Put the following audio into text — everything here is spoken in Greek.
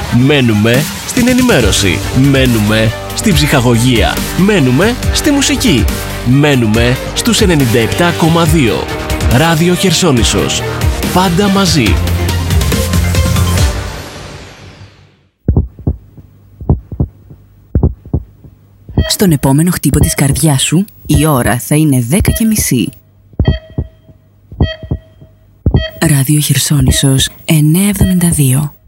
Μένουμε στην ενημέρωση. Μένουμε στην ψυχαγωγία. Μένουμε στη μουσική. Μένουμε στους 97,2. Ράδιο Χερσόνησος. Πάντα μαζί. Στον επόμενο χτύπο της καρδιάς σου, η ώρα θα είναι 10:30. Ράδιο Χερσόνησος 972.